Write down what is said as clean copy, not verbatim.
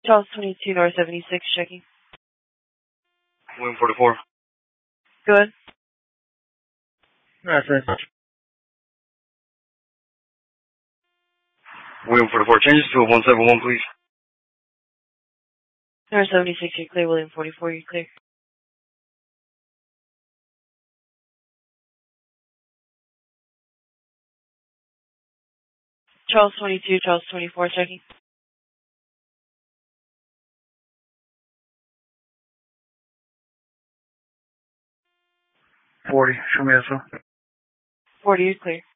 Charles 22 North 76 checking. William 44. Good. Gracias. William 44, changes to a 171, please. North 76, you're clear. William 44, you're clear. Charles 22, Charles 24 checking. 40, show me eso. 40, you're clear.